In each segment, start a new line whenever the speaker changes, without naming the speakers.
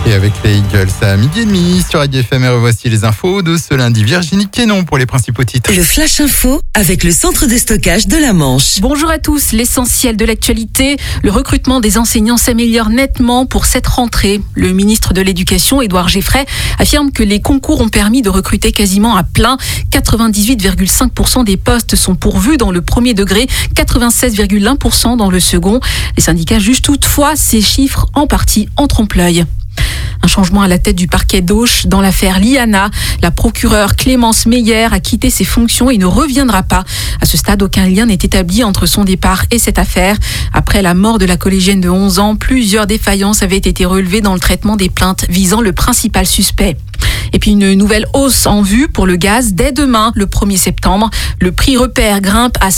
Et avec les Eagles à 12h30 sur Radio FM, voici les infos de ce lundi. Virginie Quénon pour les principaux titres.
Le Flash Info avec le centre de stockage de la Manche.
Bonjour à tous, l'essentiel de l'actualité. Le recrutement des enseignants s'améliore nettement pour cette rentrée. Le ministre de l'Éducation, Édouard Geffray, affirme que les concours ont permis de recruter quasiment à plein. 98,5% des postes sont pourvus dans le premier degré, 96,1% dans le second. Les syndicats jugent toutefois ces chiffres en partie en trompe-l'œil. Un changement à la tête du parquet d'Auch dans l'affaire Liana. La procureure Clémence Meyer a quitté ses fonctions et ne reviendra pas. À ce stade, aucun lien n'est établi entre son départ et cette affaire. Après la mort de la collégienne de 11 ans, plusieurs défaillances avaient été relevées dans le traitement des plaintes visant le principal suspect. Et puis une nouvelle hausse en vue pour le gaz dès demain, le 1er septembre. Le prix repère grimpe à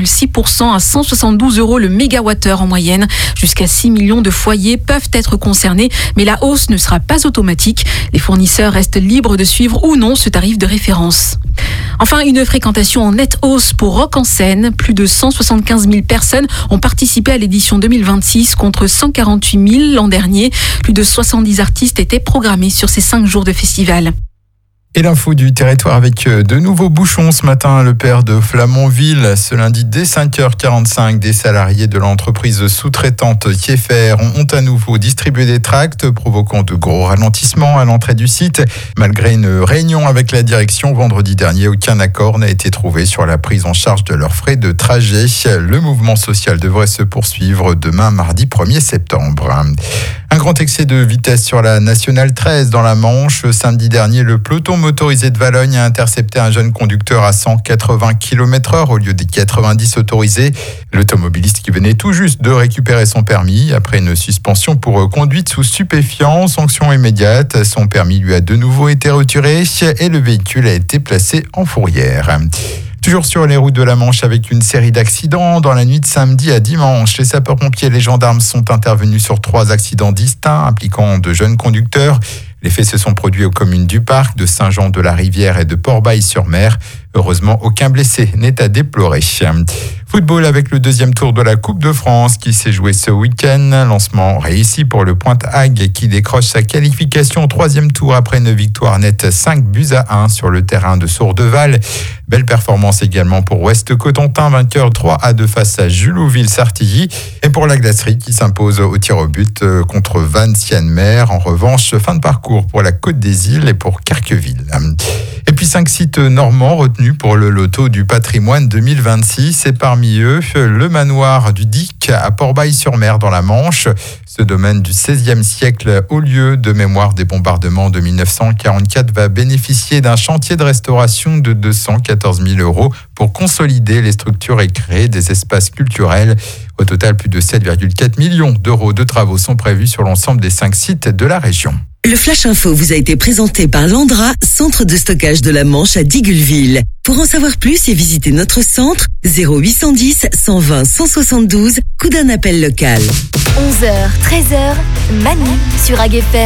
5,6% à 172 € le mégawattheure en moyenne. Jusqu'à 6 millions de foyers peuvent être concernés, mais la hausse ne sera pas automatique. Les fournisseurs restent libres de suivre ou non ce tarif de référence. Enfin, une fréquentation en nette hausse pour Rock en Seine. Plus de 175 000 personnes ont participé à l'édition 2026 contre 148 000 l'an dernier. Plus de 70 artistes étaient programmés sur ces 5 jours de festival.
Et l'info du territoire avec de nouveaux bouchons ce matin. Le père de Flamanville, ce lundi dès 5h45, des salariés de l'entreprise sous-traitante Kieffer ont à nouveau distribué des tracts, provoquant de gros ralentissements à l'entrée du site. Malgré une réunion avec la direction vendredi dernier, aucun accord n'a été trouvé sur la prise en charge de leurs frais de trajet. Le mouvement social devrait se poursuivre demain, mardi 1er septembre. Un grand excès de vitesse sur la Nationale 13 dans la Manche. Samedi dernier, le peloton motorisé de Valogne a intercepté un jeune conducteur à 180 km/h au lieu des 90 autorisés. L'automobiliste qui venait tout juste de récupérer son permis après une suspension pour conduite sous stupéfiants. Sanction immédiate, son permis lui a de nouveau été retiré et le véhicule a été placé en fourrière. Toujours sur les routes de la Manche avec une série d'accidents. Dans la nuit de samedi à dimanche, les sapeurs-pompiers et les gendarmes sont intervenus sur 3 accidents distincts impliquant de jeunes conducteurs. Les faits se sont produits aux communes du Parc, de Saint-Jean-de-la-Rivière et de Port-Bail-sur-Mer. Heureusement, aucun blessé n'est à déplorer. Football avec le 2e tour de la Coupe de France qui s'est joué ce week-end. Lancement réussi pour le Pointe-Hague qui décroche sa qualification au 3e tour après une victoire nette 5-1 sur le terrain de Sourdeval. Belle performance également pour Ouest-Cotentin, vainqueur 3-2 face à Julouville-Sartilly. Et pour la Glacerie qui s'impose au tir au but contre Vannes-Sienne-Mer. En revanche, fin de parcours pour la Côte des Îles et pour Carqueville. Et puis 5 sites normands retenus pour le loto du patrimoine 2026 et parmi eux le manoir du Dic à Port-Bail-sur-Mer dans la Manche. Ce domaine du XVIe siècle, au lieu de mémoire des bombardements de 1944, va bénéficier d'un chantier de restauration de 214 000 € pour consolider les structures et créer des espaces culturels. Au total, plus de 7,4 millions d'euros de travaux sont prévus sur l'ensemble des 5 sites de la région.
Le Flash Info vous a été présenté par Landra, centre de stockage de la Manche à Digueulville. Pour en savoir plus et visiter notre centre, 0810 120 172, coup d'un appel local.
11h, 13h, Manu sur AGFR.